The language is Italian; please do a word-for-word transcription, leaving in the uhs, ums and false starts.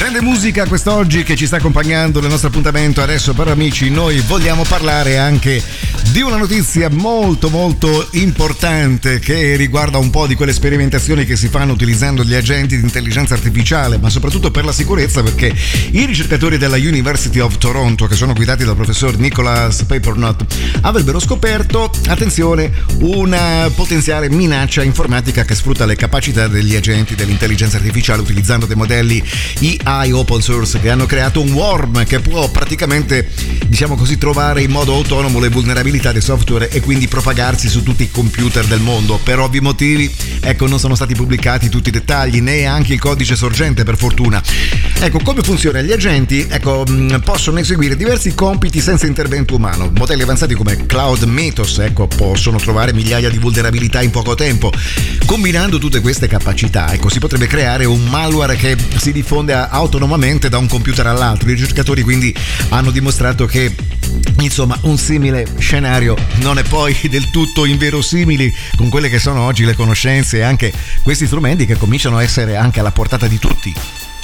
Grande musica quest'oggi che ci sta accompagnando nel nostro appuntamento Adesso per Amici. Noi vogliamo parlare anche di una notizia molto molto importante che riguarda un po' di quelle sperimentazioni che si fanno utilizzando gli agenti di intelligenza artificiale, ma soprattutto per la sicurezza, perché i ricercatori della University of Toronto, che sono guidati dal professor Nicholas Papernot, avrebbero scoperto, attenzione, una potenziale minaccia informatica che sfrutta le capacità degli agenti dell'intelligenza artificiale utilizzando dei modelli A I open source che hanno creato un worm che può praticamente, diciamo così, trovare in modo autonomo le vulnerabilità dei software e quindi propagarsi su tutti i computer del mondo. Per ovvi motivi, ecco, non sono stati pubblicati tutti i dettagli, né anche il codice sorgente, per fortuna. Ecco, come funziona? Gli agenti, ecco, possono eseguire diversi compiti senza intervento umano. Modelli avanzati come Cloud Mythos, ecco, possono trovare migliaia di vulnerabilità in poco tempo. Combinando tutte queste capacità, ecco, si potrebbe creare un malware che si diffonde autonomamente da un computer all'altro. I ricercatori quindi hanno dimostrato che, insomma, un simile scenario non è poi del tutto inverosimile con quelle che sono oggi le conoscenze e anche questi strumenti che cominciano a essere anche alla portata di tutti.